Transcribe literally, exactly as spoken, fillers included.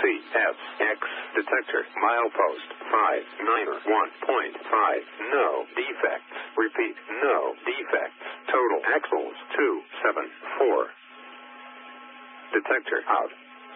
F X detector milepost five nine one point five. No defects. Repeat, no defects. Total axles two seven four. Detector out.